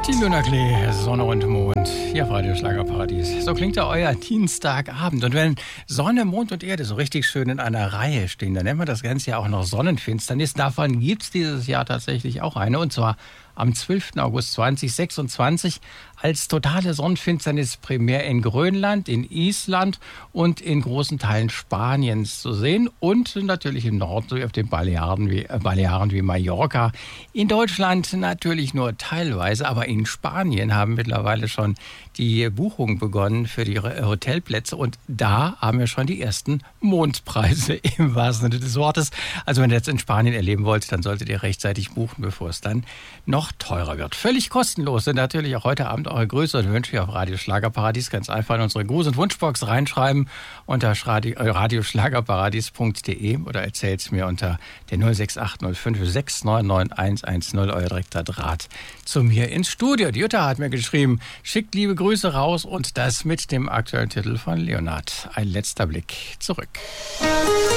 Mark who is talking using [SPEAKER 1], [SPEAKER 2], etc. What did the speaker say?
[SPEAKER 1] Die Luna Klee, Sonne und Mond, hier auf Radio Schlagerparadies. So klingt ja euer Dienstagabend. Und wenn Sonne, Mond und Erde so richtig schön in einer Reihe stehen, dann nennt man das Ganze ja auch noch Sonnenfinsternis. Davon gibt es dieses Jahr tatsächlich auch eine, und zwar am 12. August 2026 als totale Sonnenfinsternis primär in Grönland, in Island und in großen Teilen Spaniens zu sehen und natürlich im Norden, sowie auf den Balearen wie Mallorca. In Deutschland natürlich nur teilweise, aber in Spanien haben mittlerweile schon die Buchungen begonnen für die Hotelplätze, und da haben wir schon die ersten Mondpreise im wahrsten Sinne des Wortes. Also wenn ihr jetzt in Spanien erleben wollt, dann solltet ihr rechtzeitig buchen, bevor es dann noch teurer wird. Völlig kostenlos sind natürlich auch heute Abend eure Grüße und Wünsche auf Radio Schlagerparadies. Ganz einfach in unsere Gruß- und Wunschbox reinschreiben unter radioschlagerparadies.de oder erzählt es mir unter der 06805 699 euer direkter Draht zu mir ins Studio. Die Jutta hat mir geschrieben, schickt liebe Grüße raus, und das mit dem aktuellen Titel von Leonard. Ein letzter Blick zurück.